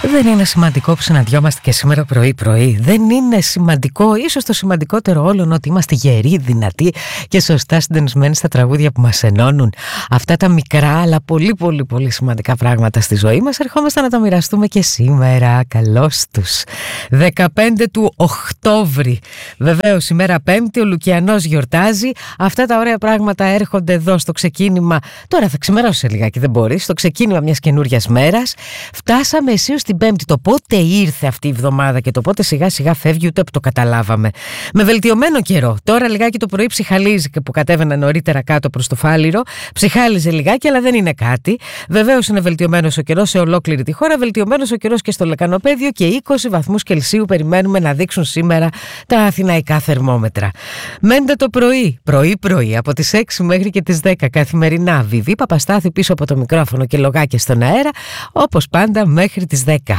Δεν είναι σημαντικό που συναντιόμαστε και σήμερα πρωί-πρωί. Δεν είναι σημαντικό, ίσως το σημαντικότερο όλων, ότι είμαστε γεροί, δυνατοί και σωστά συντονισμένοι στα τραγούδια που μας ενώνουν. Αυτά τα μικρά αλλά πολύ σημαντικά πράγματα στη ζωή μας ερχόμαστε να τα μοιραστούμε και σήμερα. Καλώς τους. 15 του Οκτώβρη. Βεβαίως, ημέρα Πέμπτη, ο Λουκιανός γιορτάζει. Αυτά τα ωραία πράγματα έρχονται εδώ στο ξεκίνημα. Τώρα θα ξημερώσει λιγάκι, δεν μπορεί. Στο ξεκίνημα μιας καινούριας μέρας. Φτάσαμε αισίως την Πέμπτη. Το πότε ήρθε αυτή η εβδομάδα και το πότε σιγά σιγά φεύγει, ούτε που το καταλάβαμε. Με βελτιωμένο καιρό. Τώρα λιγάκι το πρωί ψυχαλίζει και που κατέβαινα νωρίτερα κάτω προς το Φάληρο. Ψυχάλιζε λιγάκι, αλλά δεν είναι κάτι. Βεβαίως είναι βελτιωμένος ο καιρός σε ολόκληρη τη χώρα. Βελτιωμένος ο καιρός και στο Λεκανοπέδιο και 20 βαθμούς Κελσίου περιμένουμε να δείξουν σήμερα τα αθηναϊκά θερμόμετρα. Μέντε το πρωί από τις 6 μέχρι και τις 10 καθημερινά. Βιβί Παπαστάθη πίσω από το μικρόφωνο και λογάκια στον αέρα, όπως πάντα μέχρι τις 10.